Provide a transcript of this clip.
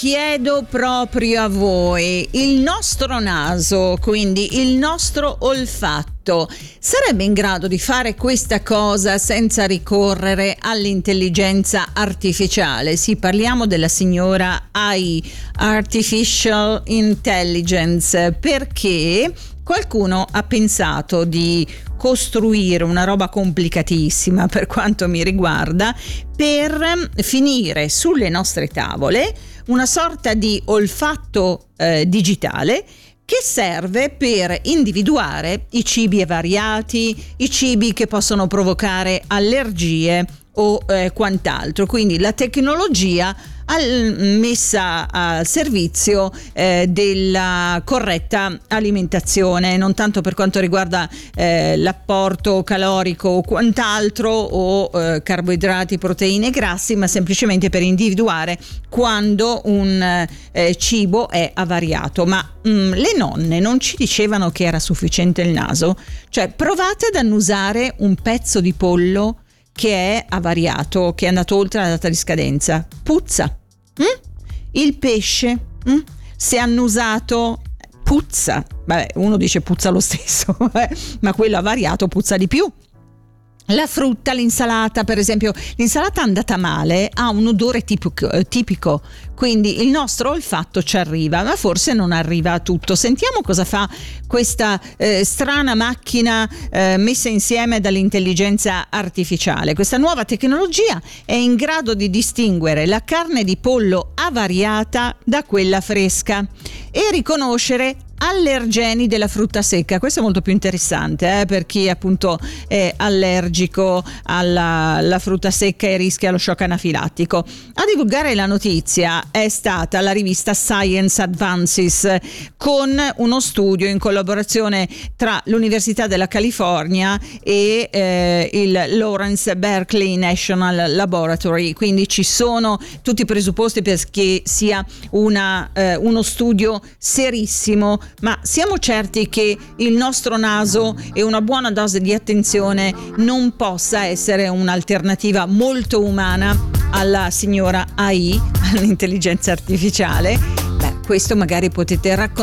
chiedo proprio a voi, il nostro naso, quindi il nostro olfatto, sarebbe in grado di fare questa cosa senza ricorrere all'intelligenza artificiale? Sì, parliamo della signora AI, Artificial Intelligence, perché qualcuno ha pensato di costruire una roba complicatissima, per quanto mi riguarda, per finire sulle nostre tavole una sorta di olfatto digitale che serve per individuare i cibi avariati, i cibi che possono provocare allergie o quant'altro. Quindi la tecnologia messa al servizio della corretta alimentazione, non tanto per quanto riguarda l'apporto calorico o quant'altro, o carboidrati, proteine, grassi, ma semplicemente per individuare quando un cibo è avariato. Ma le nonne non ci dicevano che era sufficiente il naso? Cioè, provate ad annusare un pezzo di pollo che è avariato, che è andato oltre la data di scadenza, puzza. Il pesce, se annusato, puzza. Vabbè, uno dice puzza lo stesso, ma quello avariato puzza di più. La frutta, l'insalata, per esempio, l'insalata andata male ha un odore tipico, quindi il nostro olfatto ci arriva, ma forse non arriva a tutto. Sentiamo cosa fa questa strana macchina messa insieme dall'intelligenza artificiale. Questa nuova tecnologia è in grado di distinguere la carne di pollo avariata da quella fresca e riconoscere allergeni della frutta secca. Questo è molto più interessante per chi appunto è allergico alla frutta secca e rischia lo shock anafilattico. A divulgare la notizia è stata la rivista Science Advances, con uno studio in collaborazione tra l'Università della California e il Lawrence Berkeley National Laboratory. Quindi ci sono tutti i presupposti perché sia uno studio serissimo, ma siamo certi che il nostro naso e una buona dose di attenzione non possa essere un'alternativa molto umana alla signora AI, all'intelligenza artificiale. Questo magari potete raccontare